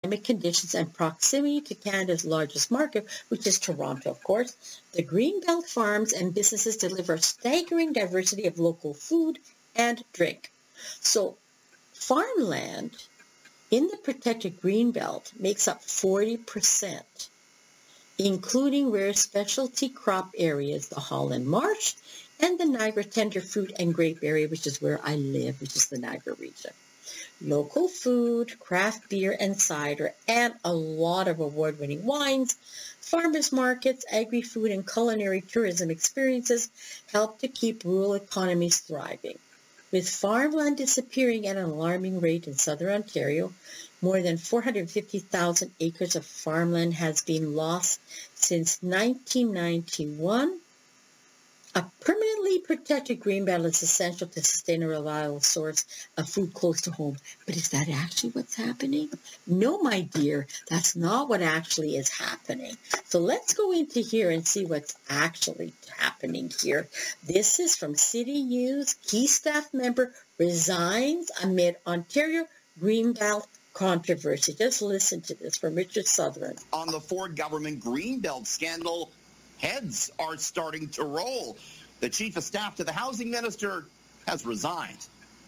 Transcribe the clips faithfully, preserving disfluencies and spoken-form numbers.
economic conditions and proximity to Canada's largest market, which is Toronto, of course, the Greenbelt farms and businesses deliver a staggering diversity of local food and drink. So farmland in the protected Greenbelt makes up forty percent, including rare specialty crop areas, the Holland Marsh and the Niagara Tender Fruit and Grape area, which is where I live, which is the Niagara region. Local food, craft beer and cider, and a lot of award-winning wines, farmers markets, agri-food, and culinary tourism experiences help to keep rural economies thriving. With farmland disappearing at an alarming rate in southern Ontario, more than four hundred fifty thousand acres of farmland has been lost since nineteen ninety-one. A permanently protected greenbelt is essential to sustain a reliable source of food close to home. But is that actually what's happening? No, my dear, that's not what actually is happening. So let's go into here and see what's actually happening here. This is from City News. Key staff member resigns amid Ontario greenbelt controversy. Just listen to this from Richard Sutherland. On the Ford government greenbelt scandal, heads are starting to roll. The chief of staff to the housing minister has resigned.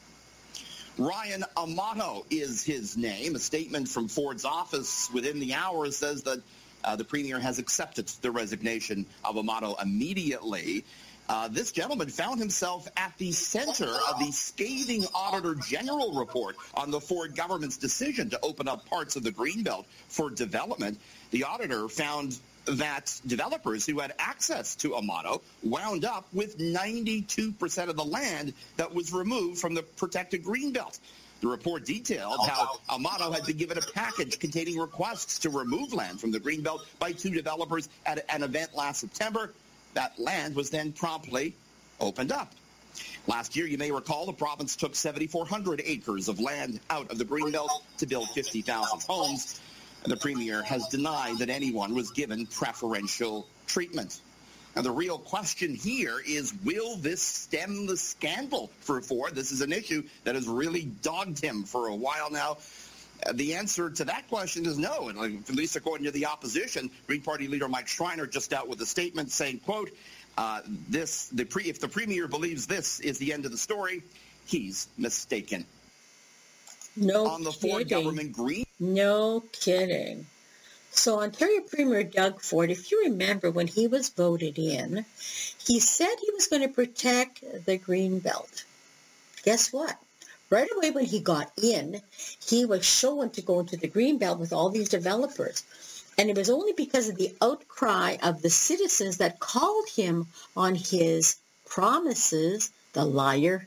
Ryan Amato is his name. A statement from Ford's office within the hour says that uh, the premier has accepted the resignation of Amato immediately. Uh, this gentleman found himself at the center of the scathing Auditor General report on the Ford government's decision to open up parts of the Greenbelt for development. The auditor found that developers who had access to Amato wound up with ninety-two percent of the land that was removed from the protected Greenbelt. The report detailed how Amato had been given a package containing requests to remove land from the Greenbelt by two developers at an event last September. That land was then promptly opened up. Last year, you may recall, the province took seven thousand four hundred acres of land out of the Greenbelt to build fifty thousand homes. And the premier has denied that anyone was given preferential treatment. Now, the real question here is, will this stem the scandal for Ford? This is an issue that has really dogged him for a while now. Uh, the answer to that question is no. And like, at least according to the opposition, Green Party leader Mike Schreiner just out with a statement saying, quote, uh, this, the pre, if the premier believes this is the end of the story, he's mistaken. No On the kidding. Ford government green. No kidding. So Ontario Premier Doug Ford, if you remember when he was voted in, he said he was going to protect the Greenbelt. Guess what? Right away when he got in, he was shown to go into the Greenbelt with all these developers. And it was only because of the outcry of the citizens that called him on his promises, the liar,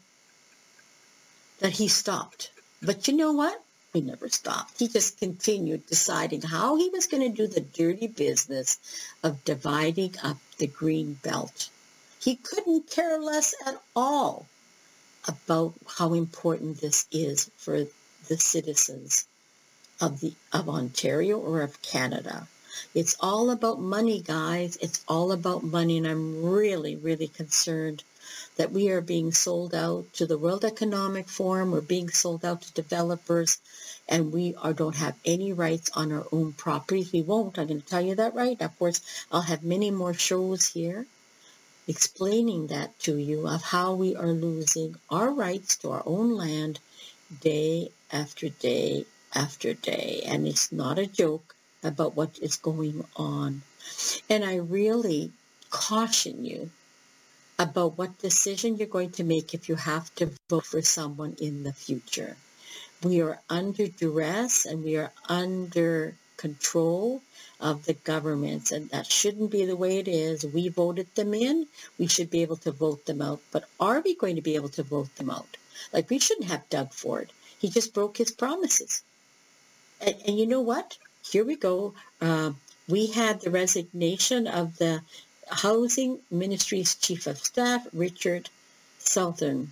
that he stopped. But you know what? He never stopped. He just continued deciding how he was going to do the dirty business of dividing up the Greenbelt. He couldn't care less at all about how important this is for the citizens of the of Ontario or of Canada. It's all about money, guys. It's all about money, and I'm really, really concerned that we are being sold out to the World Economic Forum. We're being sold out to developers, and we are, don't have any rights on our own properties. We won't. I'm going to tell you that right. Of course, I'll have many more shows here explaining that to you of how we are losing our rights to our own land day after day after day. And it's not a joke about what is going on. And I really caution you about what decision you're going to make if you have to vote for someone in the future. We are under duress and we are under control of the governments, and that shouldn't be the way it is. We voted them in. We should be able to vote them out. But are we going to be able to vote them out? Like, we shouldn't have Doug Ford. He just broke his promises. And, and you know what? Here we go. Uh, we had the resignation of the Housing Ministry's Chief of Staff, Richard Southern.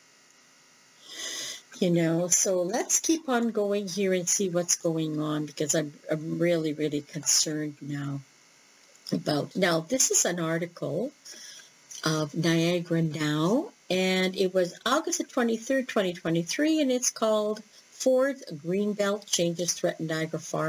You know, so let's keep on going here and see what's going on, because I'm, I'm really, really concerned now about... Now, this is an article of Niagara Now, and it was August the twenty-third, twenty twenty-three, and it's called Ford's Greenbelt Changes Threaten Niagara Farm